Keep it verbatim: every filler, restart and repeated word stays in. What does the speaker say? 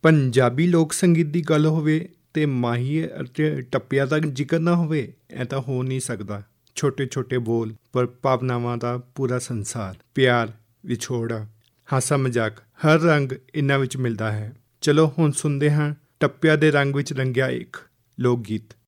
ਪੰਜਾਬੀ ਲੋਕ ਸੰਗੀਤ ਦੀ ਗੱਲ ਹੋਵੇ ਅਤੇ ਮਾਹੀ ਅਤੇ ਟੱਪਿਆਂ ਦਾ ਜ਼ਿਕਰ ਨਾ ਹੋਵੇ, ਇਹ ਤਾਂ ਹੋ ਨਹੀਂ ਸਕਦਾ। ਛੋਟੇ ਛੋਟੇ ਬੋਲ ਪਰ ਭਾਵਨਾਵਾਂ ਦਾ ਪੂਰਾ ਸੰਸਾਰ, ਪਿਆਰ, ਵਿਛੋੜਾ, ਹਾਸਾ ਮਜ਼ਾਕ, ਹਰ ਰੰਗ ਇਹਨਾਂ ਵਿੱਚ ਮਿਲਦਾ ਹੈ। ਚਲੋ ਹੁਣ ਸੁਣਦੇ ਹਾਂ ਟੱਪਿਆਂ ਦੇ ਰੰਗ ਵਿੱਚ ਰੰਗਿਆ ਇੱਕ ਲੋਕ ਗੀਤ।